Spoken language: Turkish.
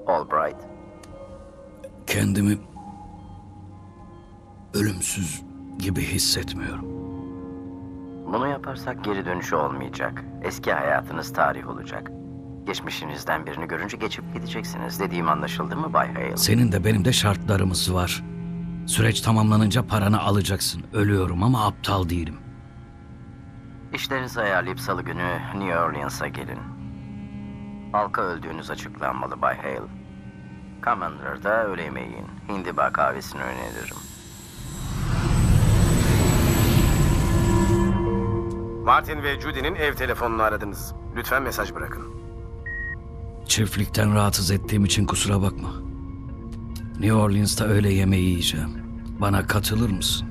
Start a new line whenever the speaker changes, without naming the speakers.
Albright.
Kendimi ölümsüz gibi hissetmiyorum.
Bunu yaparsak geri dönüşü olmayacak. Eski hayatınız tarih olacak. Geçmişinizden birini görünce geçip gideceksiniz. Dediğim anlaşıldı mı Bay Hale?
Senin de benim de şartlarımız var. Süreç tamamlanınca paranı alacaksın. Ölüyorum ama aptal değilim.
İşlerinizi ayarlayıp salı günü New Orleans'a gelin. Halka öldüğünüz açıklanmalı Bay Hale. Commander'da öğle yemeği yiyin. Hindiba kahvesini öneririm.
Martin ve Judy'nin ev telefonunu aradınız. Lütfen mesaj bırakın.
Çiftlikten rahatsız ettiğim için kusura bakma. New Orleans'ta öğle yemeği yiyeceğim. Bana katılır mısın?